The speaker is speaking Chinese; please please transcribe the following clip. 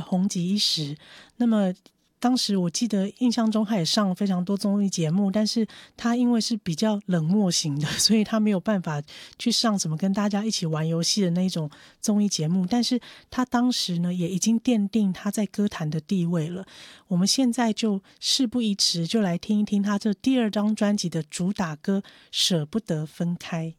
红极一时。那么当时我记得印象中他也上了非常多综艺节目，但是他因为是比较冷漠型的，所以他没有办法去上什么跟大家一起玩游戏的那种综艺节目，但是他当时呢也已经奠定他在歌坛的地位了。我们现在就事不宜迟，就来听一听他这第2张专辑的主打歌《舍不得分开》。